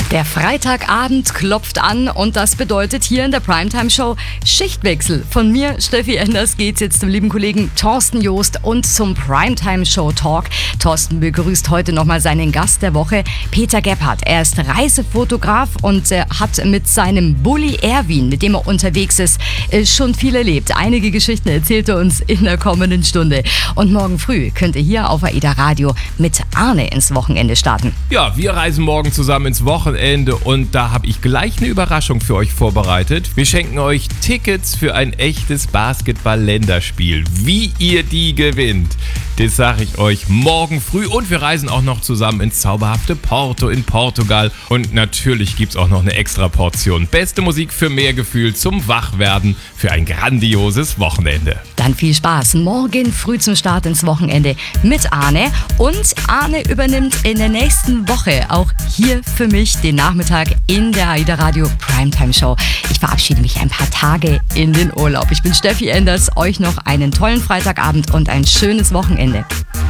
Der Freitagabend klopft an und das bedeutet hier in der Primetime-Show Schichtwechsel. Von mir, Steffi Enders, geht's jetzt zum lieben Kollegen Thorsten Joost und zum Primetime-Show-Talk. Thorsten begrüßt heute nochmal seinen Gast der Woche, Peter Gebhardt. Er ist Reisefotograf und hat mit seinem Bulli Erwin, mit dem er unterwegs ist, schon viel erlebt. Einige Geschichten erzählt er uns in der kommenden Stunde. Und morgen früh könnt ihr hier auf AIDA Radio mit Arne ins Wochenende starten. Ja, wir reisen morgen zusammen ins Wochenende und da habe ich gleich eine Überraschung für euch vorbereitet. Wir schenken euch Tickets für ein echtes Basketball-Länderspiel. Wie ihr die gewinnt, das sage ich euch morgen früh. Und wir reisen auch noch zusammen ins zauberhafte Porto in Portugal. Und natürlich gibt es auch noch eine extra Portion beste Musik für mehr Gefühl zum Wachwerden für ein grandioses Wochenende. Dann viel Spaß morgen früh zum Start ins Wochenende mit Arne. Und Arne übernimmt in der nächsten Woche auch hier für mich den Nachmittag in der AIDA Radio Primetime Show. Ich verabschiede mich ein paar Tage in den Urlaub. Ich bin Steffi Enders. Euch noch einen tollen Freitagabend und ein schönes Wochenende.